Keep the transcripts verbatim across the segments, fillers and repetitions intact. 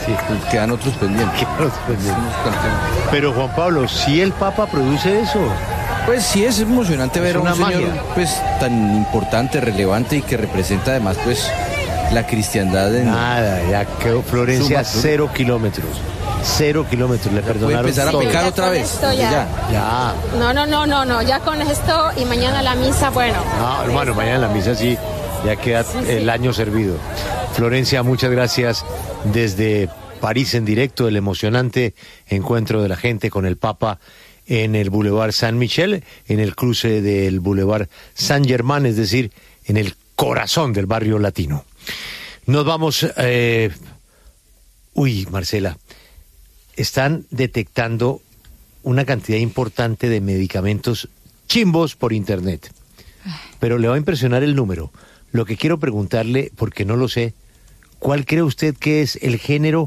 Sí, quedan otros pendientes. Quedan otros pendientes. Pero Juan Pablo, ¿sí el Papa produce eso? Pues sí, es emocionante es ver a un señor magia. pues tan importante, relevante y que representa además pues la cristiandad en... Nada, ya quedó Florencia Suma, cero kilómetros. Cero kilómetros, le perdonaron. Puede empezar a todo. pecar Ya otra con vez. esto ya. Ya. Ya. No, no, no, no, no, ya con esto y mañana la misa, bueno. No, hermano, mañana en la misa sí, ya queda Sí, sí. el año servido. Florencia, muchas gracias desde París en directo, el emocionante encuentro de la gente con el Papa en el Boulevard Saint-Michel, en el cruce del Boulevard Saint-Germain, es decir, en el corazón del barrio latino. Nos vamos... Eh... Uy, Marcela, están detectando una cantidad importante de medicamentos chimbos por internet. Pero le va a impresionar el número. Lo que quiero preguntarle, porque no lo sé, ¿cuál cree usted que es el género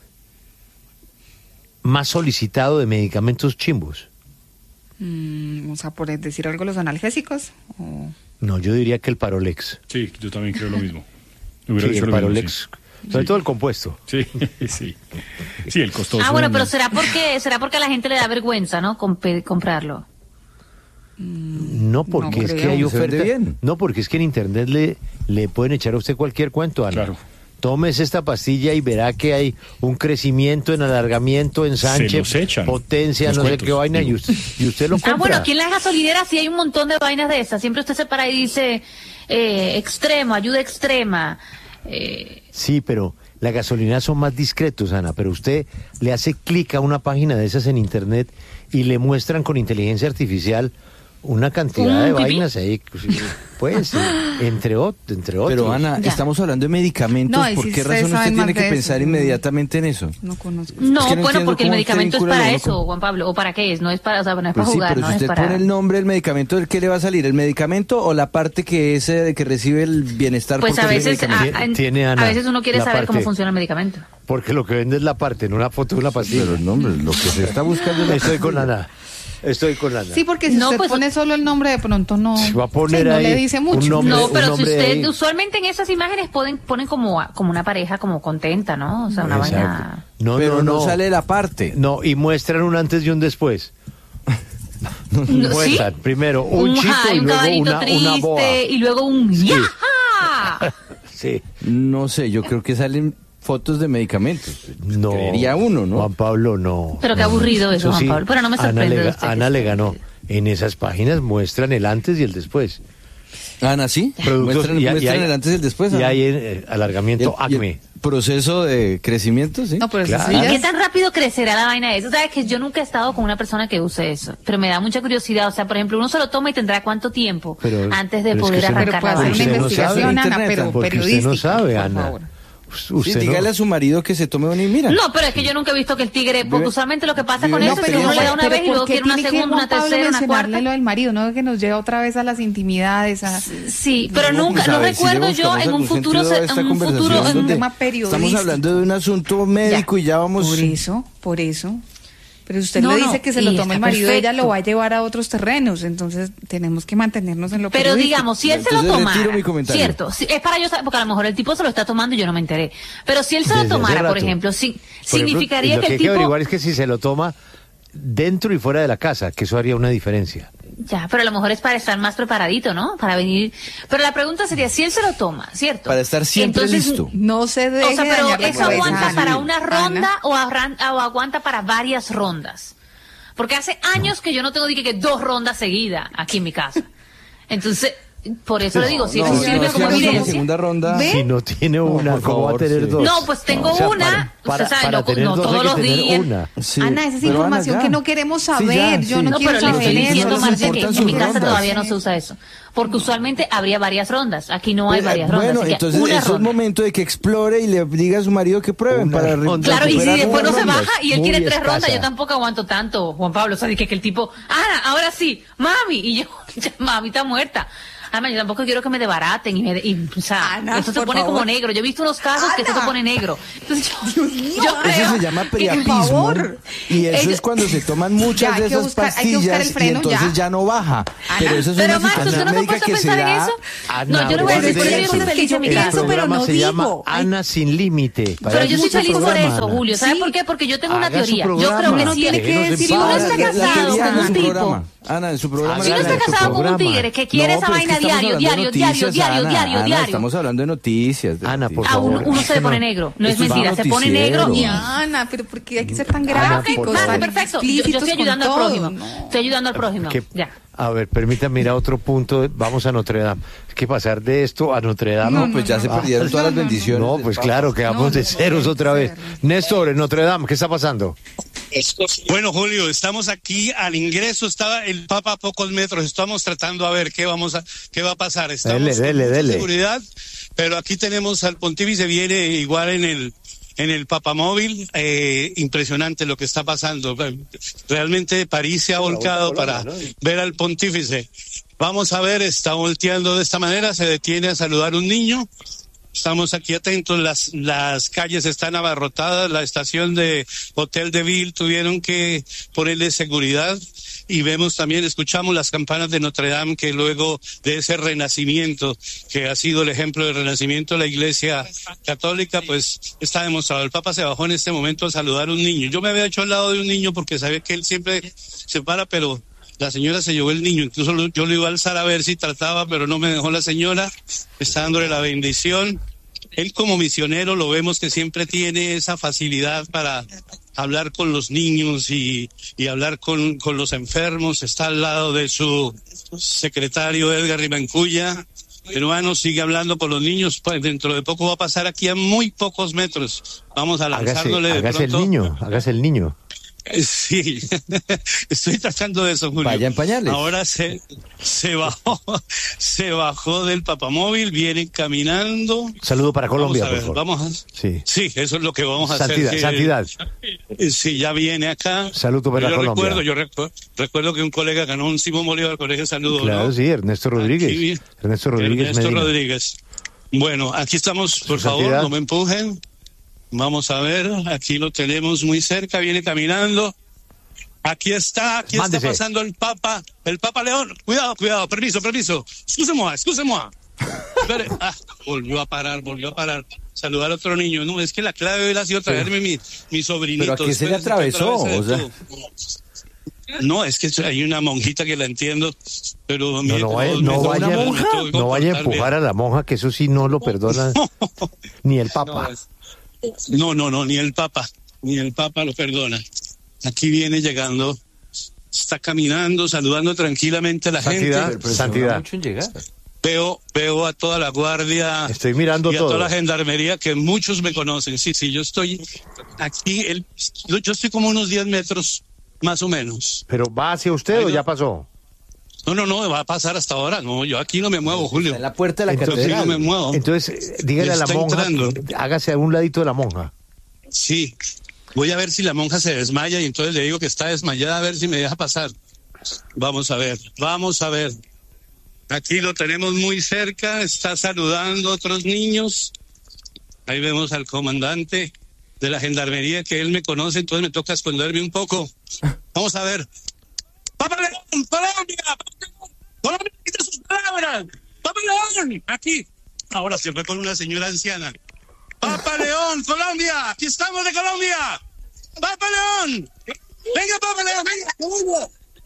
más solicitado de medicamentos chimbos? Mm, o sea, por decir algo, los analgésicos. O... No, yo diría que el Parolex. Sí, yo también creo lo mismo. Hubiera Sí, dicho el lo mismo, Parolex. sí. Sobre Sí. todo el compuesto. Sí, sí. Sí, el costoso. Ah, bueno, no. pero será porque será porque a la gente le da vergüenza, ¿no? Comp- comprarlo. No, porque No es que creo. hay Se vende oferta. bien. No, porque es que en internet le, le pueden echar a usted cualquier cuento, Ana. Claro. Tómese esta pastilla y verá que hay un crecimiento en alargamiento, ensanche, Se los echan, potencia, los no sé cuentos, qué vaina, y digo. usted, y usted lo compra. Ah, bueno, aquí en las gasolineras sí hay un montón de vainas de esas. Siempre usted se para y dice eh, extremo, ayuda extrema. Eh, Sí, pero las gasolineras son más discretos, Ana, pero usted le hace clic a una página de esas en internet y le muestran con inteligencia artificial una cantidad ¿Un de pipí? vainas ahí, pues, entre, ot- entre otros. Pero Ana, Ya. estamos hablando de medicamentos. No, y ¿Por si qué ustedes razón usted saben tiene más que de eso, pensar no. inmediatamente en eso? No conozco. no, Es que no bueno, entiendo porque el cómo medicamento es usted vincula para lo eso, uno con- Juan Pablo. ¿O para qué es? No es para, o sea, no es Pues para sí, jugar, pero no si es usted para... pone el nombre del medicamento, ¿del qué le va a salir? ¿El medicamento o la parte que es eh, de que recibe el bienestar? Pues por a conseguir el veces, medicamento? a, en- Tiene, Ana, a veces uno quiere la saber cómo parte. funciona el medicamento. Porque lo que vende es la parte, no una foto de una pastilla. Pero el nombre, lo que se está buscando es la Estoy con pastilla. Ana. Estoy con Ana. Sí, porque si No, usted pues- pone solo el nombre, de pronto no, Se va a poner sí, no ahí le dice un mucho. nombre. No, un pero si hombre usted, ahí. usualmente en esas imágenes ponen, ponen como, como una pareja como contenta, ¿no? O sea, una Exacto. vaina... No, Pero no, no, no. sale la parte. No, y muestran un antes y un después. No, ¿sí? Muestran primero un, Un, chico ja, y un luego caballito una, triste una boa. y luego un ¡yaja! Sí. No sé, yo creo que salen fotos de medicamentos. No. Creería uno, ¿no? Juan Pablo, no. Pero qué aburrido eso, Juan Pablo. Pero no me Ana sorprende le, de ga- usted. Ana le ganó. En esas páginas muestran el antes y el después. Ana, ¿sí? Productos- Muestran, y- y muestran hay- el antes y el después. Y Ana. hay eh, alargamiento Y el- y el acme. proceso de crecimiento, ¿sí? No, pero eso Claro. sí ¿Y ya qué es- tan rápido crecerá la vaina de eso? ¿Sabes que yo nunca he estado con una persona que use eso? Pero me da mucha curiosidad. O sea, por ejemplo, uno se lo toma y tendrá cuánto tiempo Pero- antes de pero es que poder usted no- arrancar Pero puede la hacer Porque una usted vaina. no investigación, sabe. Ana, Internet, pero Porque usted periodística. no sabe, por Ana. favor. Sí, Usted dígale no. a su marido que se tome una y mira. No, pero es que yo nunca he visto que el tigre, porque Vive- usualmente lo que pasa vive con una eso es que experiencia. uno le da una Pero vez y luego ¿por qué quiere una tiene que segunda, una Juan Pablo tercera, una mencionarle cuarta. lo del marido, no que nos lleva otra vez a las intimidades, a... Sí, pero No, nunca, pues, a no ver, si recuerdo le yo buscamos en un algún futuro, sentido a se- esta en un conversación futuro, en- donde tema estamos periodístico. hablando de un asunto médico y ya vamos... Por eso, por eso. Pero usted No, le no, dice que se y lo tome está el marido, ella perfecto. lo va a llevar a otros terrenos, entonces tenemos que mantenernos en lo Pero periodístico. digamos, si él se lo Entonces tomara, retiro mi comentario. cierto, si- es para yo saber, porque a lo mejor el tipo se lo está tomando y yo no me enteré. Pero si él se lo Desde hace tomara, por rato. ejemplo, sí, Por ejemplo, significaría lo que que el hay que tipo... averiguar es que si se lo toma dentro y fuera de la casa, que eso haría una diferencia. Ya, pero a lo mejor es para estar más preparadito, ¿no? Para venir... Pero la pregunta sería, si él se lo toma, ¿cierto? Para estar siempre Entonces, listo. No se deje O sea, pero dañar la ¿eso cabeza, aguanta Ana. para una ronda Ana. o, arran- o aguanta para varias rondas? Porque hace años que yo no tengo dije, que dos rondas seguidas aquí en mi casa. Entonces, por eso le digo, si No, eso no, sirve no, como si vamos a la evidencia... segunda ronda... ¿Ve? Si no tiene una, por ¿cómo va a favor, tener sí. dos? No, pues tengo O sea, una, Para, usted sabe, para no- tener no dos todos hay que los tener días. una. Sí, Ana, esa es pero información Ana, que ya. no queremos Sí, saber. ya, Yo sí. no No, quiero pero le saber estoy eso. diciendo, no les Marce, que importan en mi sus casa rondas. todavía no se usa eso. Porque usualmente habría varias rondas. Aquí no hay Pues, varias bueno, rondas. así que entonces una eso es ronda. momento de que explore y le diga a su marido que prueben Una para re- ronda. Claro, y si recuperar después no unas se rondas. baja y él Muy quiere tres escasa. rondas, yo tampoco aguanto tanto, Juan Pablo. O sea, que, que el tipo, Ana, ahora sí, mami. Y yo, ya, mami está muerta. Además, yo tampoco quiero que me desbaraten y me... de- y, o sea, Ana, esto se por pone favor. como negro. Yo he visto unos casos que esto se Ana. pone negro. Entonces yo, yo Eso creo se llama que- priapismo. favor. Y eso Ellos- es cuando se toman muchas Ya, hay de que esas buscar- hay que buscar pastillas el freno, y entonces ya. ya, no baja. Pero eso es Pero una Marcos, ¿tú situación no te has médica puesto a que se pensar en da. eso? Ana, No, yo no voy a decir por eso, yo soy Ana, feliz en mi el El casa. pienso, pero programa no se digo. llama Ay. Ana sin límite. Pero Para yo eso soy es su feliz por programa, eso, Ana. Julio. ¿Sabes Sí. por qué? Porque yo tengo una Haga su teoría. Yo programa. creo que Uno si, tiene si que Déjenos en decir, uno paz. está La- la casado quería con en un su tipo, programa. Ana, en su programa. si uno Hágala está en su casado con un programa. tigre que quiere No, esa pero es que vaina estamos diario, hablando de diario, diario, noticias, diario, Ana, diario, Ana, diario, Estamos hablando de noticias. de Ana, por noticias. a uno, favor. uno se le pone negro. No es Esto es mentira, un se pone negro y... noticiero. Ana, pero ¿por qué hay que ser tan Ana, gráficos? por Marco, favor. tan perfecto. Yo, yo explícitos estoy con ayudando al todo? prójimo. No. Estoy ayudando al prójimo. Que- Ya. A ver, permítame ir a otro punto. Vamos a Notre Dame. Es que pasar de esto a Notre Dame. No, pues ya se Ah, perdieron todas las no, no, bendiciones. No, del pues Papa. claro, quedamos No, de no, ceros no, otra no, vez. no. Néstor, en Notre Dame, ¿qué está pasando? Bueno, Julio, estamos aquí al ingreso, estaba el Papa a pocos metros, estamos tratando a ver qué vamos a, qué va a pasar. Estamos Dele, con dele, mucha dele. seguridad, pero aquí tenemos al pontífice, viene igual en el en el papamóvil, eh, impresionante lo que está pasando. Realmente París se ha volcado para ver al pontífice. Vamos a ver, está volteando de esta manera, se detiene a saludar a un niño. Estamos aquí atentos, las las calles están abarrotadas, la estación de Hotel de Ville tuvieron que ponerle seguridad y vemos también, escuchamos las campanas de Notre Dame que luego de ese renacimiento, que ha sido el ejemplo del renacimiento de la Iglesia Católica, pues está demostrado. El Papa se bajó en este momento a saludar a un niño. Yo me había hecho al lado de un niño porque sabía que él siempre se para, pero la señora se llevó el niño, incluso lo- yo lo iba a alzar a ver si trataba, pero no me dejó la señora, está dándole la bendición. Él como misionero lo vemos que siempre tiene esa facilidad para hablar con los niños y, y hablar con, con los enfermos, está al lado de su secretario Edgar Rimancuya. Hermano, sigue hablando con los niños, pues dentro de poco va a pasar aquí a muy pocos metros. Vamos a Hágase, lanzándole de hágase el pronto. niño, hágase el niño. Eh, Sí, estoy tratando de eso, Julio. Vaya en pañales. Ahora se, se bajó, se bajó del papamóvil, viene caminando. Saludo para Colombia, Vamos a ver, por favor. vamos a, Sí. sí, eso es lo que vamos a Santidad, hacer. que- santidad. eh, Sí, ya viene acá. Saludo para yo Colombia. recuerdo, yo recu- recuerdo que un colega ganó un Simón Bolívar Colegio Saludo, Claro, ¿no? sí, Ernesto Rodríguez. Aquí, Ernesto Rodríguez Ernesto Medina. Rodríguez. Bueno, aquí estamos, por Su favor, santidad. no me empujen. Vamos a ver, aquí lo tenemos muy cerca, viene caminando. Aquí está, aquí Mándese. está pasando el Papa, el Papa León. Cuidado, cuidado, permiso, permiso. Excuse-moi, excuse-moi. Espere. Ah, volvió a parar, volvió a parar. Saludar a otro niño. No, es que la clave hubiera sido traerme mi, mi sobrinito. Pero ¿a qué se le Espérese, atravesó? otra vez O sea. esto. No, es que hay una monjita que la entiendo, pero... No, mire, no, vaya, me- no, me- vaya, me tuve que no vaya a comportar empujar bien. a la monja, que eso sí no lo perdona ni el Papa. No, no, no, ni el Papa, ni el Papa lo perdona. Aquí viene llegando, está caminando, saludando tranquilamente a la Santidad. gente. Pero se Santidad. demora mucho en llegar. Veo, veo a toda la guardia. Estoy mirando y a todo. toda la gendarmería, que muchos me conocen. Sí, sí, yo estoy aquí, el, yo yo estoy como unos diez metros, más o menos. ¿Pero va hacia usted Ay, o no. ya pasó? No, no, no, va a pasar hasta ahora. No, yo aquí no me muevo, Julio. Está en la puerta de la Entonces, Yo aquí no me catedral. muevo. Entonces, eh, dígale a la Está monja, entrando. que hágase a un ladito de la monja. Sí, voy a ver si la monja se desmaya y entonces le digo que está desmayada, a ver si me deja pasar. Vamos a ver, vamos a ver. Aquí lo tenemos muy cerca, está saludando a otros niños. Ahí vemos al comandante de la gendarmería, que él me conoce, entonces me toca esconderme un poco. Vamos a ver. ¡Papa León! ¡Colombia! ¡Colombia! ¡Quita sus palabras! ¡Papa León! Aquí. Ahora se fue con una señora anciana. ¡Papa León! ¡Colombia! ¡Aquí estamos de Colombia! ¡Papa León! ¡Venga, Papa León! ¡Venga! ¡Colombia!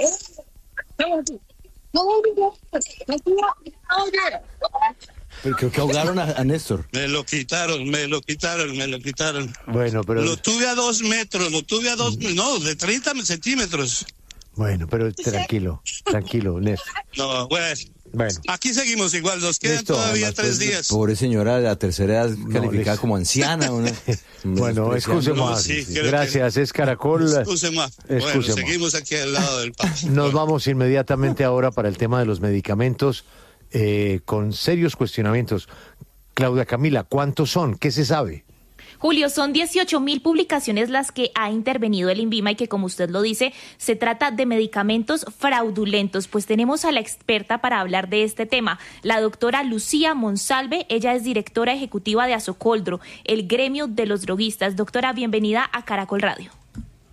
Pero creo que ahogaron a, a Néstor. Me lo quitaron, me lo quitaron, me lo quitaron. Bueno, pero Lo tuve a dos metros, lo tuve a dos, no, de treinta centímetros. bueno, pero tranquilo, tranquilo, Néstor. No, bueno, Bueno, aquí seguimos igual, nos quedan Listo, todavía Además, tres pues, días. Pobre señora de la tercera edad calificada les- como anciana. Una, bueno, excuse No, más. sí, creo que- Gracias, es Caracol. Excuse más. Bueno, Excuse más. seguimos aquí al lado del Papa. Nos vamos inmediatamente ahora para el tema de los medicamentos eh, con serios cuestionamientos. Claudia Camila, ¿cuántos son? ¿Qué se sabe? Julio, son dieciocho mil publicaciones las que ha intervenido el INVIMA y que, como usted lo dice, se trata de medicamentos fraudulentos. Pues tenemos a la experta para hablar de este tema, la doctora Lucía Monsalve. Ella es directora ejecutiva de Asocoldro, el gremio de los droguistas. Doctora, bienvenida a Caracol Radio.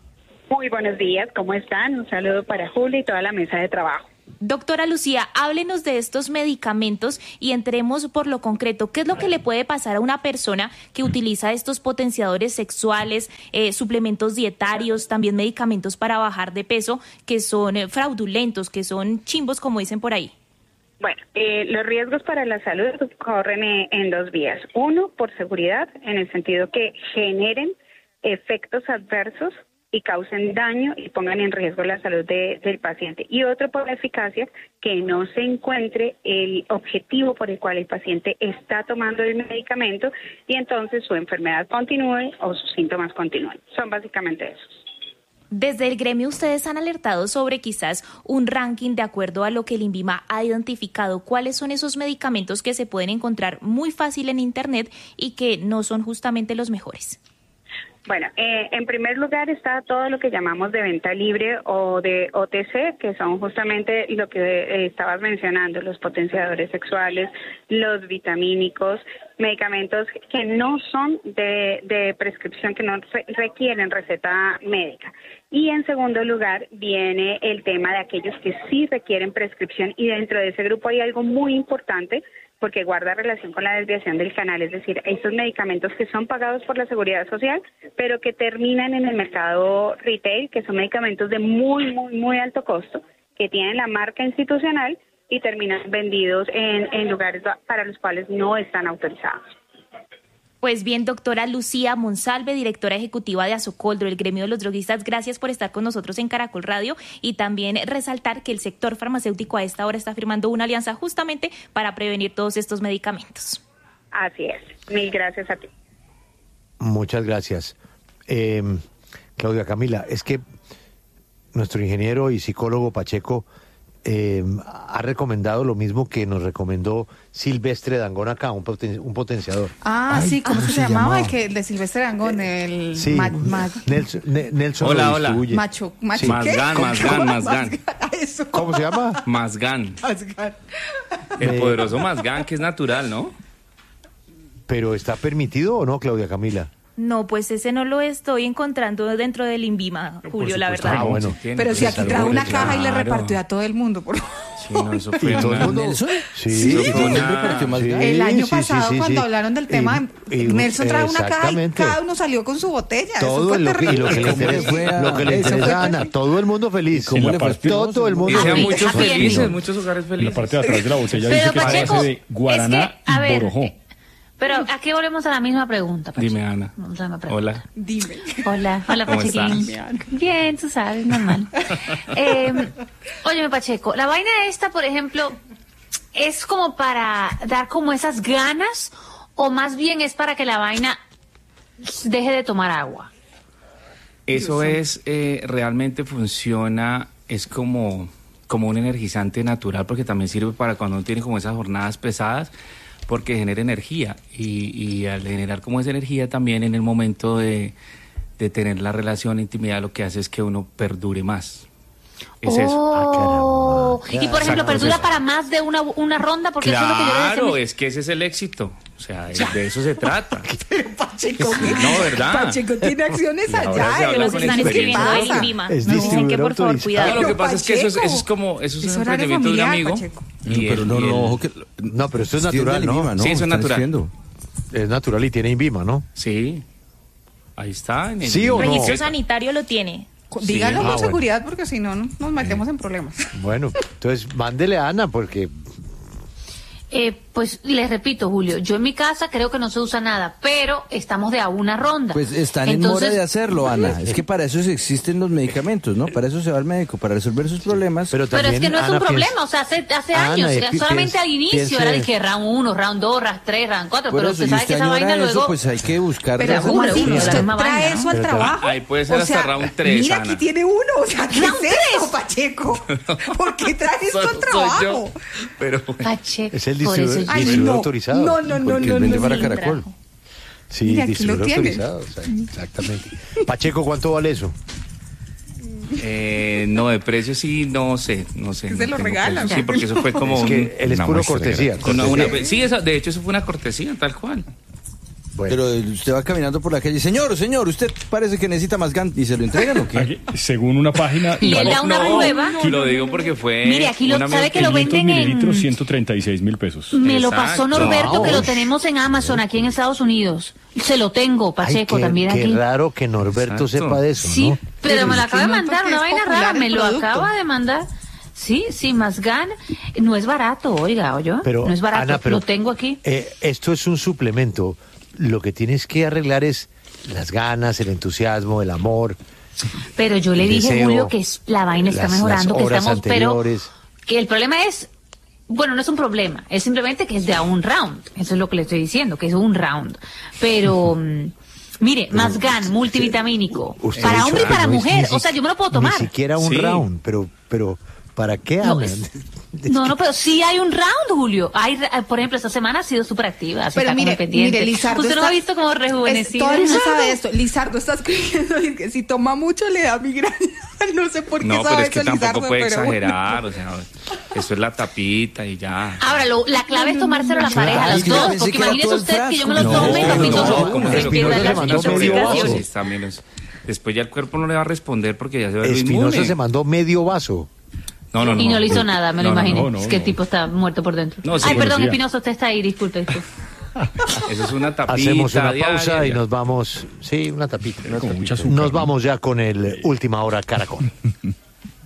Muy buenos días, ¿cómo están? Un saludo para Julia y toda la mesa de trabajo. Doctora Lucía, háblenos de estos medicamentos y entremos por lo concreto. ¿Qué es lo que le puede pasar a una persona que utiliza estos potenciadores sexuales, eh, suplementos dietarios, también medicamentos para bajar de peso, que son eh, fraudulentos, que son chimbos, como dicen por ahí? Bueno, eh, los riesgos para la salud corren eh, en dos vías. Uno, por seguridad, en el sentido que generen efectos adversos y causen daño y pongan en riesgo la salud de, del paciente. Y otro, por la eficacia, que no se encuentre el objetivo por el cual el paciente está tomando el medicamento y entonces su enfermedad continúe o sus síntomas continúen. Son básicamente esos. Desde el gremio, ustedes han alertado sobre quizás un ranking de acuerdo a lo que el INVIMA ha identificado. ¿Cuáles son esos medicamentos que se pueden encontrar muy fácil en Internet y que no son justamente los mejores? Bueno, eh, en primer lugar está todo lo que llamamos de venta libre o de O T C, que son justamente lo que eh, estabas mencionando, los potenciadores sexuales, los vitamínicos, medicamentos que no son de, de prescripción, que no re- requieren receta médica. Y en segundo lugar viene el tema de aquellos que sí requieren prescripción, y dentro de ese grupo hay algo muy importante porque guarda relación con la desviación del canal, es decir, esos medicamentos que son pagados por la Seguridad Social, pero que terminan en el mercado retail, que son medicamentos de muy, muy, muy alto costo, que tienen la marca institucional y terminan vendidos en, en lugares para los cuales no están autorizados. Pues bien, doctora Lucía Monsalve, directora ejecutiva de Asocoldro, el gremio de los droguistas, gracias por estar con nosotros en Caracol Radio y también resaltar que el sector farmacéutico a esta hora está firmando una alianza justamente para prevenir todos estos medicamentos. Así es. Mil gracias a ti. Muchas gracias. Eh, Claudia Camila, es que nuestro ingeniero y psicólogo Pacheco Eh, ha recomendado lo mismo que nos recomendó Silvestre Dangond acá, un, poten- un potenciador. Ah, Ay, sí, ¿cómo, ¿cómo se, se llamaba? llamaba? El, que, el de Silvestre Dangond, el Sí, ma- ma- Nelson, Ne- Nelson Hola, lo hola. distribuye. macho, macho, Sí. ¿qué? Mazgan, Mazgan, Mazgan. Eso. ¿Cómo se llama? Mazgan. Mazgan. El Eh, poderoso Mazgan, que es natural, ¿no? ¿Pero está permitido o no, Claudia Camila? No, pues ese no lo estoy encontrando dentro del INVIMA, Julio, la verdad. Ah, bueno. Pero si aquí trajo una caja y le Claro. repartió a todo el mundo. Por... Sí, no, eso fue ¿Y todo el una- mundo? ¿Nelson? Sí, Sí, eso fue ¿quién una- repartió más sí, gas? El año sí, pasado, sí, sí, cuando sí. hablaron del tema, Y- y- Nelson trajo una caja y exactamente. cada uno salió con su botella. Eso Todo fue lo que, y lo que le ¿Cómo le interesa, fue a- lo que le eso interesa fue- a Ana, todo el mundo feliz. ¿Cómo En le la fue? parte- Todo el Y mundo sean Happy, muchos happy felices, ending. muchos hogares En la felices. parte de atrás de la botella Pero dice que es a Pacheco, base de guaraná es que, a y ver, borojó. eh, Pero aquí volvemos a la misma pregunta, Pacheco. Dime, Ana. Vamos a la misma pregunta. Hola. Dime. Hola, hola ¿Cómo Pachequín. estás? Bien, tú sabes, normal. eh, óyeme, Pacheco, la vaina esta, por ejemplo, ¿es como para dar como esas ganas o más bien es para que la vaina deje de tomar agua? Eso es, eh, realmente funciona, es como, como un energizante natural, porque también sirve para cuando uno tiene como esas jornadas pesadas, porque genera energía. Y, y al generar como esa energía también en el momento de, de tener la relación, intimidad, lo que hace es que uno perdure más. Es eso. Oh, y por ejemplo, Exacto, ¿perdura es eso. para más de una, una ronda? Porque eso es lo que yo le Claro, decía. es que ese es el éxito. O sea, de, de eso se trata. Pero Pacheco, ¿qué? No, ¿verdad? Pacheco tiene acciones Y ahora se allá. habla Nos con están experiencia. escribiendo del pasa? INVIMA. Es Nos dicen que distribuidor por favor autorizado. cuidado. No, lo que pasa es que eso es, Pacheco. eso es como eso es un Es horario emprendimiento de un familiar, amigo. Pacheco. Y Pero el- no, y el- no, ojo que... No, pero esto es Sí, natural, del ¿no? INVIMA, ¿no? Sí, eso es Están natural. escribiendo. Es natural y tiene INVIMA, ¿no? Sí. Ahí está. En el- ¿Sí o no? Registro sanitario lo tiene. Díganlo Ah, con bueno. seguridad porque si no, no nos metemos en problemas. Bueno, entonces mándele a Ana porque Eh, pues les repito, Julio, yo en mi casa creo que no se usa nada, pero estamos de a una ronda. Pues están en Entonces, mora de hacerlo, Ana. Es que para eso existen los medicamentos, ¿no? Para eso se va al médico, para resolver sus problemas. Pero Pero es también, que no es Ana, un piensa- problema, o sea, hace, hace Ana, años, y era pi- solamente piensa- al inicio piensa- era de que round uno, round dos, round tres, round cuatro, Por pero eso, usted y sabe usted que esa añora vaina eso, luego... pues hay que buscar Pero razón. ¿cómo Seguro, así? Julio, la ¿Usted misma trae vaina, ¿no? eso al Pero trabajo? ahí puede ser O hasta sea, round tres, Mira, Ana. aquí tiene uno. O sea, ¿qué ¿Round es eso, Pacheco? ¿Por qué trae esto Soy- al soy trabajo? yo. Pero Pacheco, es el por eso distribuidor, yo- Ay, distribuidor no. autorizado. No, no, no, Porque no, vende no, para no. Caracol. Sí, Mira, aquí lo distribuidor tiene. autorizado. o sea, exactamente. Pacheco, ¿cuánto vale eso? eh, no, de precio sí, no sé, no sé. Que no se lo tengo regalan. precio. Sí, porque eso fue como Es que él es una puro muestra cortesía. gratis. Una- una- cortesía. sí, esa- de hecho eso fue una cortesía, tal cual. Bueno. Pero usted va caminando por la calle, señor, señor, usted parece que necesita más gan, ¿y se lo entregan o qué? Aquí, según una página... Y él da una No, prueba. lo digo porque fue... Mire, aquí lo- un amigo ¿sabe que lo quinientos venden en- mililitros, ciento treinta y seis mil pesos. Me lo Exacto. pasó Norberto, que lo Wow. tenemos en Amazon aquí en Estados Unidos. Se lo tengo, Pacheco, Ay, qué, también qué aquí. raro que Norberto Exacto. sepa de eso, Sí, ¿no? pero me lo acaba de Sí, mandar, porque una es vaina popular rara, el me lo producto. acaba de mandar. Sí, sí, Masgan. No es barato, oiga, ¿oyó? Pero, no es barato, Ana, pero, lo tengo aquí. eh, esto es un suplemento. Lo que tienes que arreglar es las ganas, el entusiasmo, el amor. Pero yo le el dije, deseo, Julio, que es- la vaina está las- mejorando, las que horas estamos, pero anteriores. que el problema es, bueno, no es un problema, es simplemente que es de a un round. Eso es lo que le estoy diciendo, que es un round. Pero, mm, mire, Masgan, multivitamínico, Usted para ha hombre y dicho que para no es ni mujer. si- O sea, yo me lo puedo tomar. Ni siquiera un Sí. round, pero, pero, ¿para qué, No, Ana? es- No, no, pero sí hay un round, Julio. Hay, eh, por ejemplo, esta semana ha sido súper activa. así Pero está como mire, pendiente. mire, Lizardo Usted no está- ha visto como Es- rejuvenecido. todo el mundo sabe esto. Lizardo está escribiendo que si toma mucho le da migraña. No sé por qué No, sabe pero es que eso, tampoco Lizardo, puede pero bueno. exagerar, o sea, eso es la tapita y ya. Ahora, lo- la clave es tomárselo a la pareja, Ay, los yo dos. pensé Porque que era imagínese todo el usted que yo me lo frasco. tome y No, papito, no, no, como se que pierda Espinosa la se mandó medio intoxicación. vaso. También es- después ya el cuerpo no le va a responder porque ya se va a Espinosa inmune. se mandó medio vaso. No, no, no. Y no le hizo nada, me lo No, no, imaginé. no, no, es que el no. tipo está muerto por dentro. No, sí, Ay, perdón, conocía. Espinosa, usted está ahí, disculpe. disculpe. Eso es una tapita. Hacemos una diaria, pausa y ya. nos vamos. Sí, una tapita. una Con tapita. mucha azúcar, Nos ¿no? vamos ya con el Última Hora Caracol.